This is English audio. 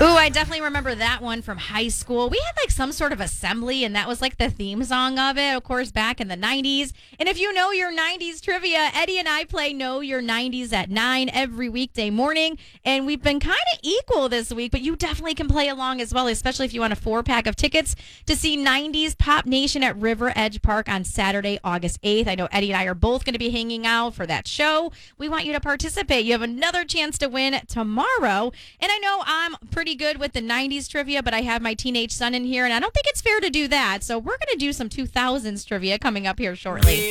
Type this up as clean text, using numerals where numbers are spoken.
Ooh, I definitely remember that one from high school. We had like some sort of assembly, and that was like the theme song of it, of course, back in the 90s. And if you know your 90s trivia, Eddie and I play Know Your 90s at 9 every weekday morning. And we've been kind of equal this week, but you definitely can play along as well, especially if you want a 4-pack of tickets to see 90s Pop Nation at River Edge Park on Saturday, August 8th. I know Eddie and I are both going to be hanging out for that show. We want you to participate. You have another chance to win tomorrow. And I know I'm pretty good with the 90s trivia, but I have my teenage son in here, and I don't think it's fair to do that. So we're going to do some 2000s trivia coming up here shortly.